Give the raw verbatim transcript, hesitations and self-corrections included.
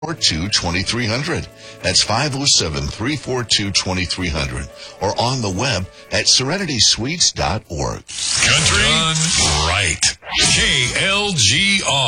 four two, two three zero zero. That's five oh seven, three four two, two three zero zero. Or on the web at serenity suites dot org. Country Done right. K L G R.